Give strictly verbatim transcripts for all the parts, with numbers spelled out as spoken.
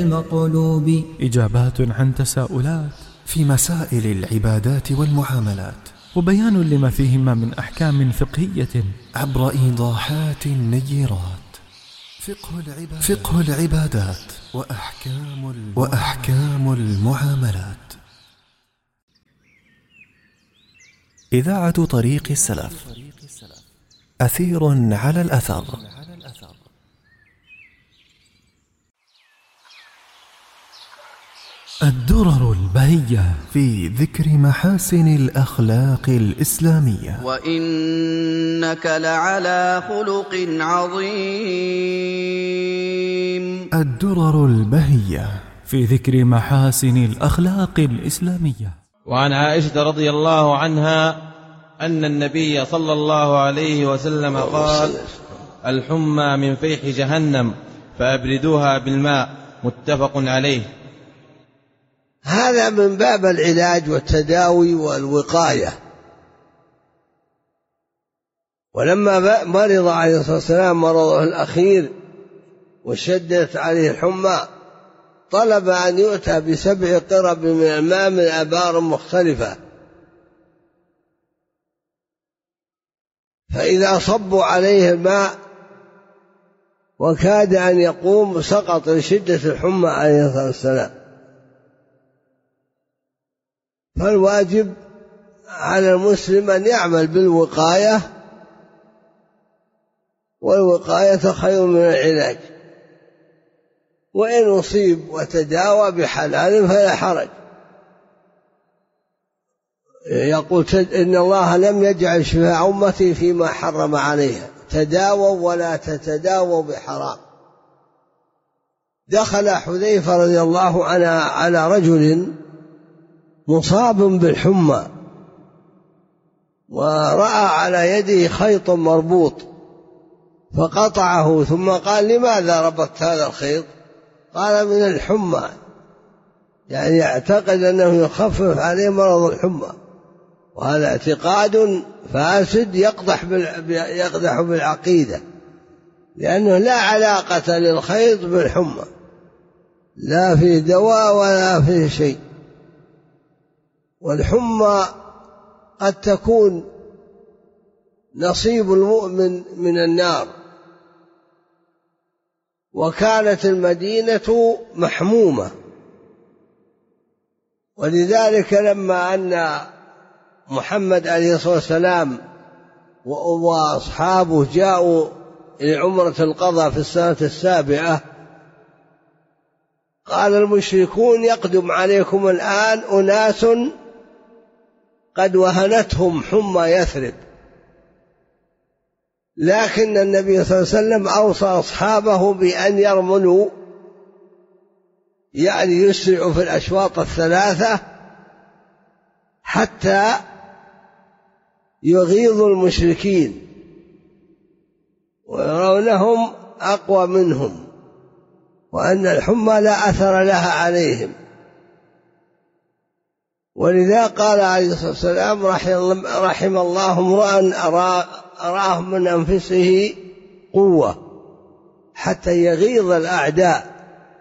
المقلوب. إجابات عن تساؤلات في مسائل العبادات والمعاملات، وبيان لما فيهما من أحكام فقهية عبر إيضاحات نيرات. فقه العبادات, فقه العبادات وأحكام, وأحكام المعاملات. إذاعة طريق السلف، أثير على الأثر. الدرر البهية في ذكر محاسن الأخلاق الإسلامية. وإنك لعلى خلق عظيم. الدرر البهية في ذكر محاسن الأخلاق الإسلامية. وعن عائشة رضي الله عنها أن النبي صلى الله عليه وسلم قال: الحمى من فيح جهنم فأبردوها بالماء. متفق عليه. هذا من باب العلاج والتداوي والوقاية. ولما مرض عليه الصلاة والسلام مرضه الأخير وشدت عليه الحمى، طلب أن يؤتى بسبع قرب من الماء من أبار مختلفة، فإذا صبوا عليه الماء وكاد أن يقوم سقط لشدة الحمى عليه الصلاة والسلام. فالواجب على المسلم أن يعمل بالوقاية، والوقاية خير من العلاج. وإن أصيب وتداوى بحلال فلا حرج. يقول إن الله لم يجعل شفاء أمتي فيما حرم عليها، تداووا ولا تتداووا بحرام. دخل حذيفة رضي الله عنه على رجل مصاب بالحمى، ورأى على يده خيط مربوط فقطعه، ثم قال: لماذا ربطت هذا الخيط؟ قال: من الحمى، يعني يعتقد أنه يخفف عليه مرض الحمى، وهذا اعتقاد فاسد يقدح يقدح بالعقيدة، لأنه لا علاقة للخيط بالحمى، لا في دواء ولا في شيء. والحمى قد تكون نصيب المؤمن من النار، وكانت المدينة محمومة، ولذلك لما أن محمد عليه الصلاة والسلام وأصحابه جاءوا لعمرة القضاء في السنة السابعة، قال المشركون: يقدم عليكم الآن أناس قد وهنتهم حمى يثرب. لكن النبي صلى الله عليه وسلم أوصى أصحابه بأن يرملوا، يعني يسرعوا في الأشواط الثلاثة حتى يغيظوا المشركين ويرونهم أقوى منهم، وأن الحمى لا أثر لها عليهم. ولذا قال عليه الصلاة والسلام: رحم الله امرأ أراه من أنفسه قوة حتى يغيظ الأعداء.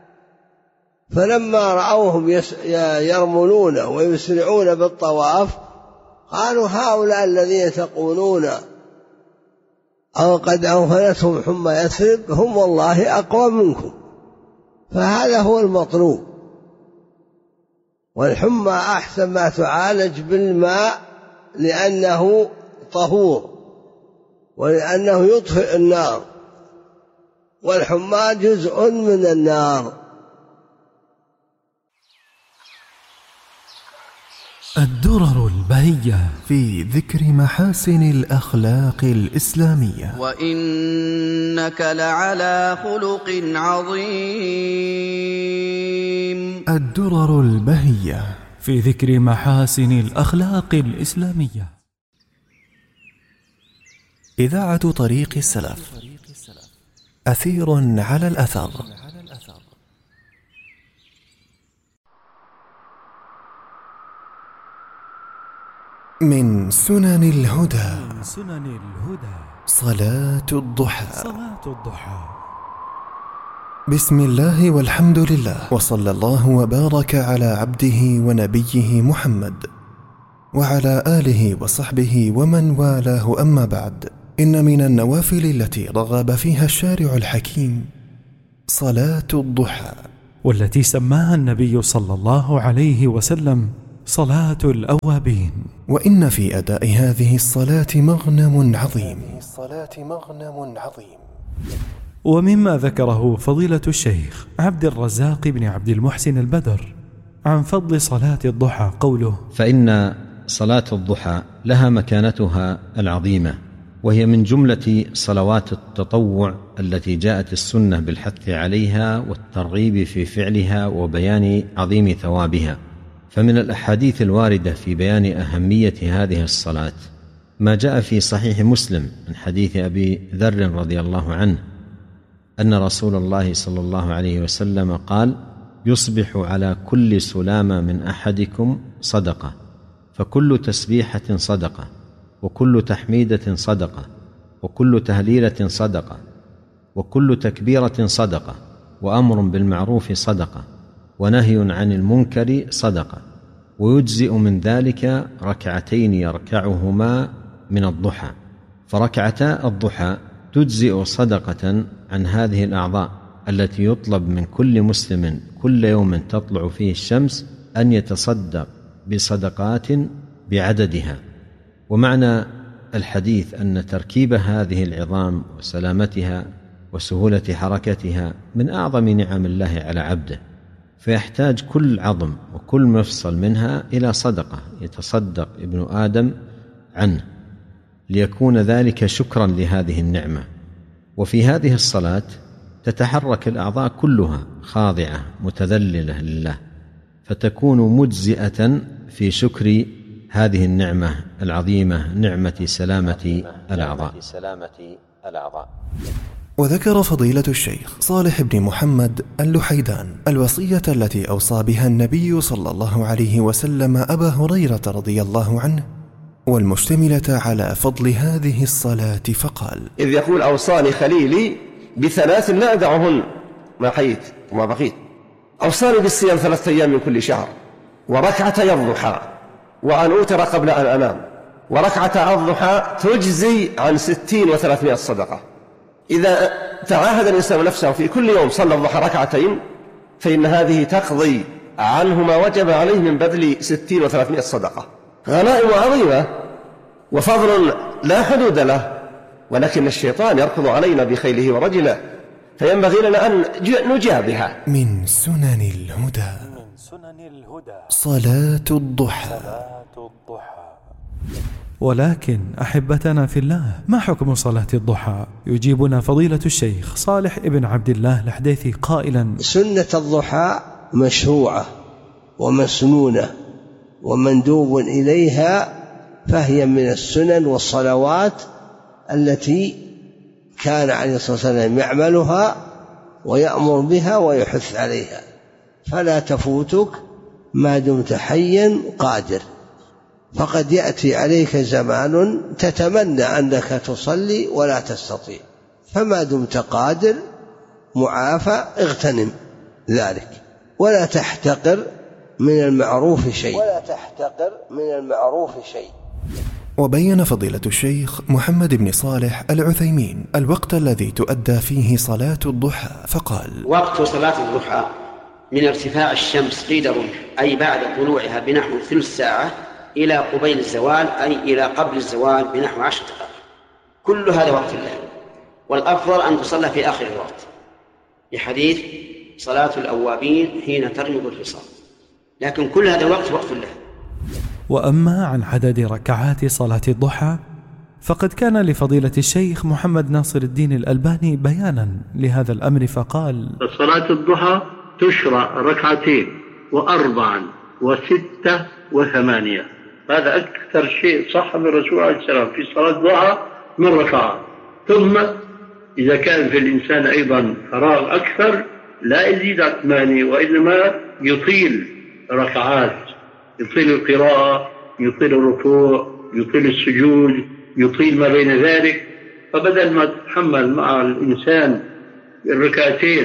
فلما رأوهم يرملون ويسرعون بالطواف قالوا: هؤلاء الذين تقولون أو قد أوهنتهم حمى يثرب هم والله أقوى منكم. فهذا هو المطلوب. والحمى أحسن ما تعالج بالماء، لأنه طهور ولأنه يطفئ النار، والحمى جزء من النار. الدرر البهية في ذكر محاسن الأخلاق الإسلامية. وإنك لعلى خلق عظيم. الدرر البهية في ذكر محاسن الأخلاق الإسلامية. إذاعة طريق السلف، أثير على الأثر. من سنن الهدى من سنن الهدى صلاة الضحى. صلاة الضحى بسم الله والحمد لله، وصلى الله وبارك على عبده ونبيه محمد وعلى آله وصحبه ومن والاه، أما بعد. إن من النوافل التي رغب فيها الشارع الحكيم صلاة الضحى، والتي سماها النبي صلى الله عليه وسلم صلاة الأوابين. وإن في أداء هذه الصلاة مغنم عظيم. ومما ذكره فضيلة الشيخ عبد الرزاق بن عبد المحسن البدر عن فضل صلاة الضحى قوله: فإن صلاة الضحى لها مكانتها العظيمة، وهي من جملة صلوات التطوع التي جاءت السنة بالحث عليها والترغيب في فعلها وبيان عظيم ثوابها. فمن الأحاديث الواردة في بيان أهمية هذه الصلاة ما جاء في صحيح مسلم من حديث أبي ذر رضي الله عنه أن رسول الله صلى الله عليه وسلم قال: يصبح على كل سلامة من أحدكم صدقة، فكل تسبيحة صدقة، وكل تحميدة صدقة، وكل تهليلة صدقة، وكل تكبيرة صدقة، وأمر بالمعروف صدقة، ونهي عن المنكر صدقة، ويجزئ من ذلك ركعتين يركعهما من الضحى. فركعتا الضحى تجزئ صدقة عن هذه الأعضاء التي يطلب من كل مسلم كل يوم تطلع فيه الشمس أن يتصدق بصدقات بعددها. ومعنى الحديث أن تركيب هذه العظام وسلامتها وسهولة حركتها من أعظم نعم الله على عبده، فيحتاج كل عظم وكل مفصل منها إلى صدقة يتصدق ابن آدم عنه، ليكون ذلك شكرا لهذه النعمة. وفي هذه الصلاة تتحرك الأعضاء كلها خاضعة متذللة لله، فتكون مجزئة في شكر هذه النعمة العظيمة، نعمة سلامة الأعضاء. وذكر فضيلة الشيخ صالح بن محمد اللحيدان الوصية التي أوصى بها النبي صلى الله عليه وسلم أبا هريرة رضي الله عنه، والمشتملة على فضل هذه الصلاة، فقال: إذ يقول: أوصاني خليلي بثلاث لا أدعهن ما حييت وما بقيت. أوصاني بالصيام ثلاثة أيام من كل شهر، وركعتي الضحى، وأن أوتر قبل أن أنام، وركعة الضحى تجزي عن ستين وثلاثمائة صدقة. إذا تعاهد الإنسان نفسه في كل يوم صلى الضحى ركعتين، فإن هذه تقضي عنه ما وجب عليه من بذل ستين وثلاثمائة صدقة. غنائم عظيمة وفضل لا حدود له، ولكن الشيطان يركض علينا بخيله ورجله، فينبغي لنا أن نجابها. من سنن الهدى صلاة الضحى. ولكن أحبتنا في الله، ما حكم صلاة الضحى؟ يجيبنا فضيلة الشيخ صالح ابن عبد الله الحديثي قائلا: سنة الضحى مشروعة ومسنونة ومندوب إليها، فهي من السنن والصلوات التي كان عليه الصلاة والسلام يعملها ويأمر بها ويحث عليها، فلا تفوتك ما دمت حيا قادر. فقد يأتي عليك زمان تتمنى أنك تصلي ولا تستطيع، فما دمت قادر معافى اغتنم ذلك، ولا تحتقر من المعروف شيء ولا تحتقر من المعروف شيء. وبين فضيلة الشيخ محمد بن صالح العثيمين الوقت الذي تؤدى فيه صلاة الضحى، فقال: وقت صلاة الضحى من ارتفاع الشمس قيد الرمح، أي بعد طلوعها بنحو ثلث ساعة، إلى قبيل الزوال، أي إلى قبل الزوال بنحو عشر دقائق. كل هذا وقت الله، والأفضل أن تصلى في آخر الوقت، لحديث صلاة الأوابين حين ترمض الفصال، لكن كل هذا الوقت وقت الله. وأما عن عدد ركعات صلاة الضحى، فقد كان لفضيلة الشيخ محمد ناصر الدين الألباني بيانا لهذا الأمر، فقال: صلاة الضحى تشرع ركعتين وأربعا وستة وثمانية. هذا أكثر شيء صح من الرسول عليه السلام في صلاة الضحى من ركعات. ثم إذا كان في الإنسان أيضا فراغ أكثر لا يزيد عن ثمانية، وإنما يطيل ركعات، يطيل القراءة، يطيل الركوع، يطيل السجود، يطيل ما بين ذلك. فبدل ما تتحمل مع الإنسان الركعتين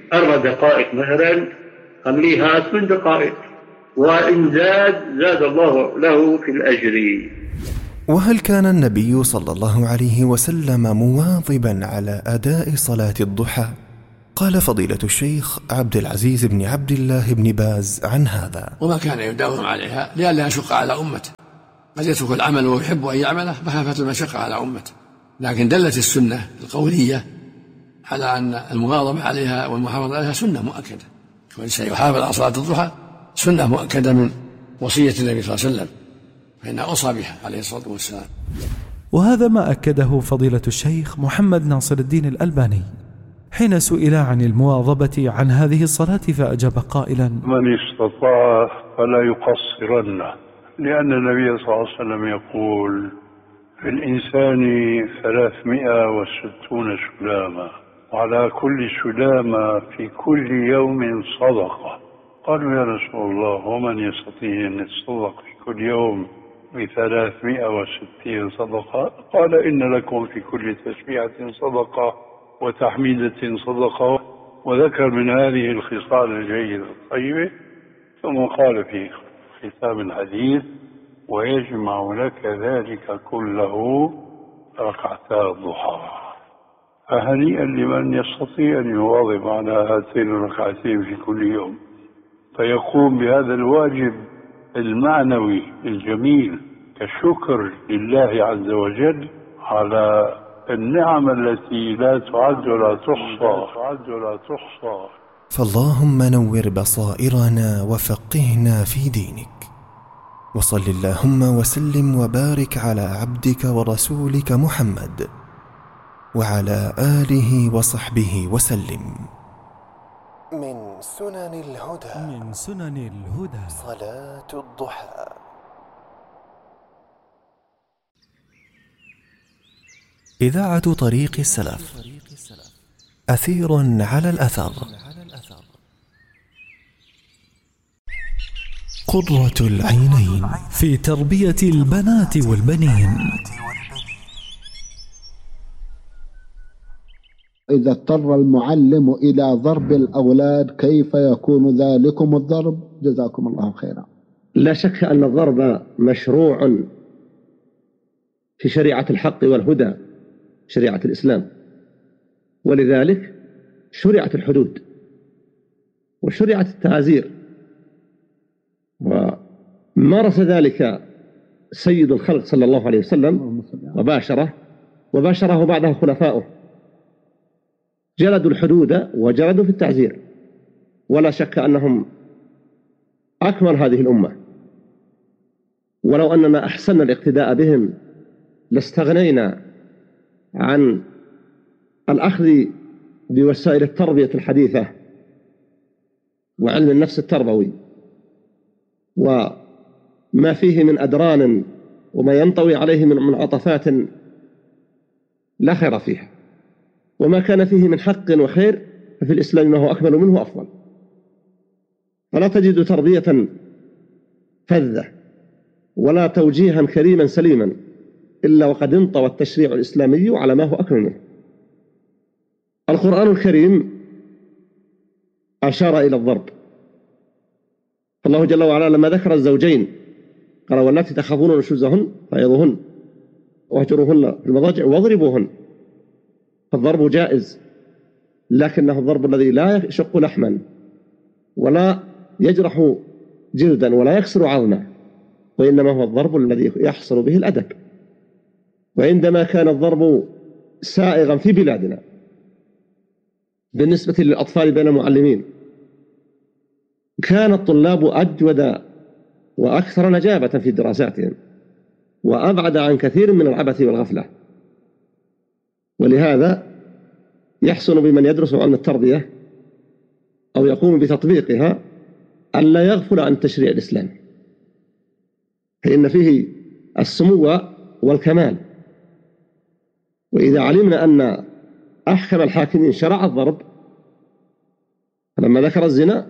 أربع دقائق مثلا خليها ثمان دقائق، وإن زاد زاد الله له في الأجر. وهل كان النبي صلى الله عليه وسلم مواظبا على أداء صلاة الضحى؟ قال فضيلة الشيخ عبد العزيز بن عبد الله بن باز عن هذا: وما كان يداوم عليها لئلا يشق على أمته، قد يترك العمل ويحب أن يعمله مخافة المشقة على أمته، لكن دلت السنة القولية على أن المواظبة عليها والمحافظة عليها سنة مؤكدة، والإنسان يحافظ على صلاة الضحى سنة مؤكدة من وصية النبي صلى الله عليه وسلم، فإنها أوصى بها عليه الصلاة والسلام. وهذا ما أكده فضيلة الشيخ محمد ناصر الدين الألباني حين سئل عن المواظبة عن هذه الصلاة فأجاب قائلا: من استطاع فلا يقصرن، لأن النبي صلى الله عليه وسلم يقول: في الإنسان ثلاثمائة وستون سلامة، وعلى كل سلامة في كل يوم صدقة. قالوا: يا رسول الله، ومن يستطيع أن يتصدق في كل يوم بثلاثمائة وستين صدقة؟ قال: إن لكم في كل تسبيحة صدقة وتحميدة صدقة، وذكر من هذه الخصال الجيدة الطيبة، ثم قال في ختام الحديث: ويجمع لك ذلك كله ركعتا الضحى. فهنيئا لمن يستطيع أن يواظب على هاتين الركعتين في كل يوم، فيقوم بهذا الواجب المعنوي الجميل كشكر لله عز وجل على النعم التي لا تعد ولا تحصى. فاللهم نور بصائرنا وفقهنا في دينك، وصل اللهم وسلم وبارك على عبدك ورسولك محمد وعلى آله وصحبه وسلم. من سنن الهدى من سنن الهدى صلاة الضحى. إذاعة طريق السلف، أثير على الأثر، قرة العينين في تربية البنات والبنين. إذا اضطر المعلم إلى ضرب الأولاد كيف يكون ذلكم الضرب؟ جزاكم الله خيرا. لا شك أن الضرب مشروع في شريعة الحق والهدى، شريعة الإسلام، ولذلك شرعت الحدود وشرعت التعازير، ومارس ذلك سيد الخلق صلى الله عليه وسلم وباشره وباشره بعده خلفاؤه، جلدوا الحدود وجلدوا في التعزير، ولا شك أنهم أكمل هذه الأمة، ولو أننا أحسننا الاقتداء بهم لاستغنينا عن الأخذ بوسائل التربية الحديثة وعلم النفس التربوي وما فيه من أدران وما ينطوي عليه من منعطفات لا خير فيها، وما كان فيه من حق وخير ففي الإسلام ما هو أكمل منه أفضل. فلا تجد تربية فذة ولا توجيها كريما سليما إلا وقد انطوى التشريع الإسلامي على ما هو أكمل منه. القرآن الكريم أشار إلى الضرب، الله جل وعلا لما ذكر الزوجين قال: واللاتي تخافون نشوزهن فعظوهن واهجروهن في المضاجع واضربوهن. فالضرب جائز، لكنه الضرب الذي لا يشق لحما ولا يجرح جلدا ولا يكسر عظما، وإنما هو الضرب الذي يحصل به الأدب. وعندما كان الضرب سائغا في بلادنا بالنسبة للأطفال بين المعلمين كان الطلاب أجود وأكثر نجابة في دراساتهم وأبعد عن كثير من العبث والغفلة. ولهذا يحسن بمن يدرس علم التربية أو يقوم بتطبيقها ألا يغفل عن التشريع الإسلامي، فإن فيه السمو والكمال. وإذا علمنا أن أحكم الحاكمين شرع الضرب، فلما ذكر الزنا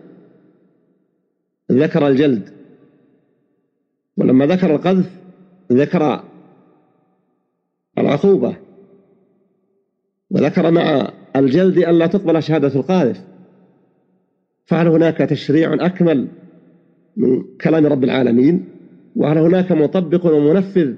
ذكر الجلد، ولما ذكر القذف ذكر العقوبة، وذكر مع الجلد أن لا تقبل شهادة القاذف، فهل هناك تشريع أكمل من كلام رب العالمين؟ وهل هناك مطبق ومنفذ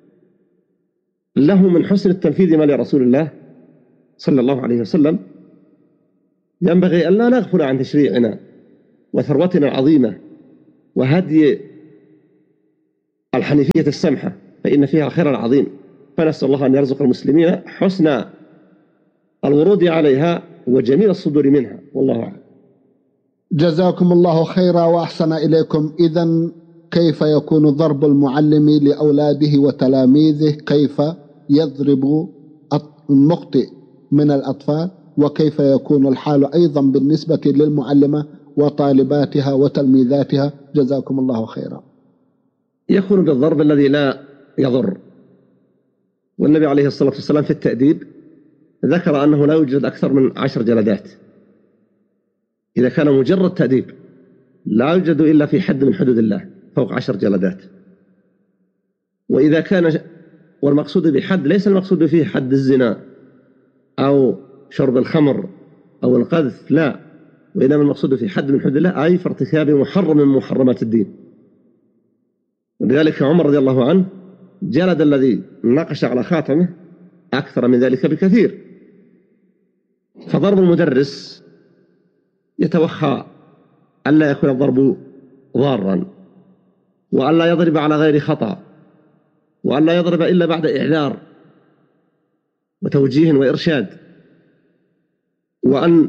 له من حسن التنفيذ ما لرسول الله صلى الله عليه وسلم؟ ينبغي أن لا نغفل عن تشريعنا وثروتنا العظيمة وهدي الحنيفية السمحة، فإن فيها الخير العظيم. فنسأل الله أن يرزق المسلمين حسن الورود عليها وجميل الصدور منها، والله أعلم. جزاكم الله خيرا وأحسن إليكم. إذن كيف يكون ضرب المعلم لأولاده وتلاميذه؟ كيف يضرب المخطئ من الأطفال؟ وكيف يكون الحال أيضا بالنسبة للمعلمة وطالباتها وتلميذاتها؟ جزاكم الله خيرا. يكون بالضرب الذي لا يضر، والنبي عليه الصلاة والسلام في التأديب ذكر أنه لا يوجد أكثر من عشر جلدات. إذا كان مجرد تأديب لا يوجد إلا في حد من حدود الله فوق عشر جلدات. وإذا كان والمقصود بحد ليس المقصود فيه حد الزنا أو شرب الخمر أو القذف، لا، وإنما المقصود في حد من حدود الله أي في ارتكاب محرم من محرمات الدين. ولذلك عمر رضي الله عنه جلد الذي نقش على خاتمه أكثر من ذلك بكثير. فضرب المدرس يتوخى ألا يكون الضرب ضارا، وألا يضرب على غير خطأ، وألا يضرب إلا بعد إعذار وتوجيه وإرشاد، وأن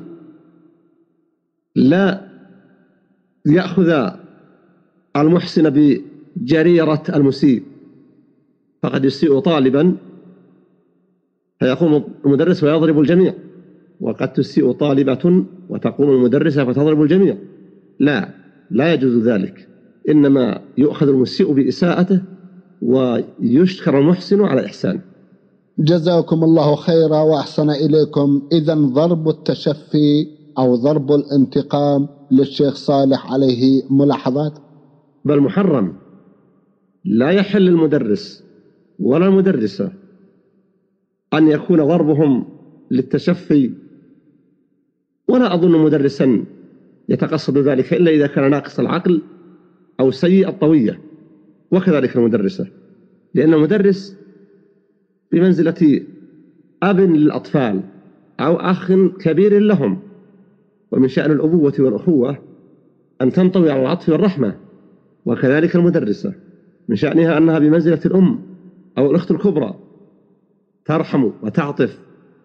لا يأخذ المحسن بجريرة المسيء، فقد يسيء طالبا فيقوم المدرس ويضرب الجميع، وقد تسيء طالبة وتقوم المدرسة فتضرب الجميع. لا، لا يجوز ذلك، إنما يؤخذ المسيء بإساءته ويشكر المحسن على إحسانه. جزاكم الله خيرا وأحسن إليكم. إذن ضرب التشفي أو ضرب الانتقام للشيخ صالح عليه ملاحظات؟ بل محرم، لا يحل للمدرس ولا المدرسة أن يكون ضربهم للتشفي، ولا أظن مدرسا يتقصد ذلك إلا إذا كان ناقص العقل أو سيء الطوية، وكذلك المدرسة، لأن المدرس بمنزلة أب للأطفال أو أخ كبير لهم، ومن شأن الأبوة والأخوة أن تنطوي على العطف والرحمة، وكذلك المدرسة من شأنها أنها بمنزلة الأم أو الأخت الكبرى ترحم وتعطف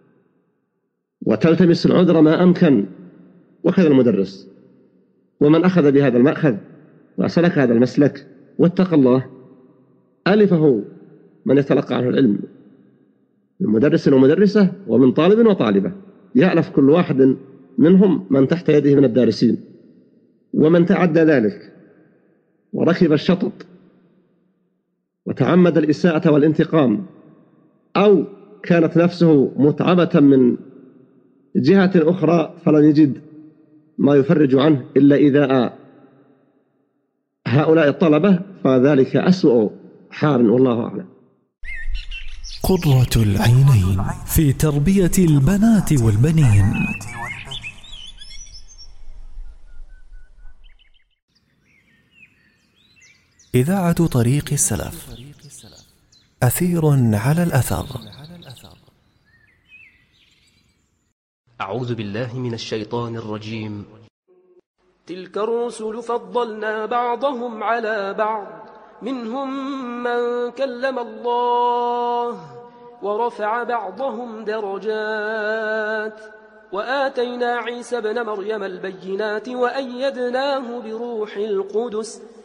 وتلتمس العذر ما أمكن، وكذا المدرس. ومن أخذ بهذا المأخذ وسلك هذا المسلك واتقى الله ألفه من يتلقى عنه العلم من مدرس ومدرسة ومن طالب وطالبة، يألف كل واحد منهم من تحت يده من الدارسين. ومن تعدى ذلك وركب الشطط وتعمد الإساءة والانتقام، أو كانت نفسه متعبة من جهة أخرى فلن يجد ما يفرج عنه إلا إذا هؤلاء الطلبة، فذلك أسوأ حال، والله أعلم. قرة العينين في تربية البنات والبنين. إذاعة طريق السلف، أثير على الأثر. أعوذ بالله من الشيطان الرجيم. تلك الرسل فضلنا بعضهم على بعض، منهم من كلم الله ورفع بعضهم درجات، وآتينا عيسى ابن مريم البينات وأيدناه بروح القدس